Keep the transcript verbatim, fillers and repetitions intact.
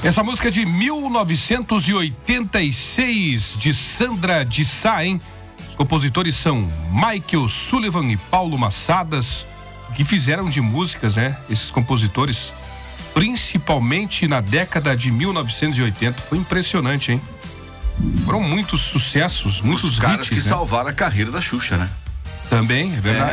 Essa música é de mil novecentos e oitenta e seis, de Sandra de Sá, hein? Os compositores são Michael Sullivan e Paulo Massadas, que fizeram de músicas, né? Esses compositores, principalmente na década de mil novecentos e oitenta. Foi impressionante, hein? Foram muitos sucessos, muitos Os caras hits, que né? salvaram a carreira da Xuxa, né? Também, é verdade.